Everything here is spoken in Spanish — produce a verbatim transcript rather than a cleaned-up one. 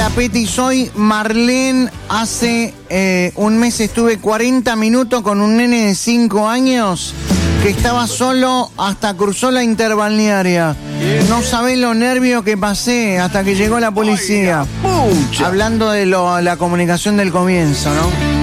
Hola Peti, soy Marlene. Hace eh, un mes estuve cuarenta minutos con un nene de cinco años que estaba solo hasta cruzó la interbalnearia. No sabés los nervios que pasé hasta que llegó la policía. Hablando de lo, la comunicación del comienzo, ¿no?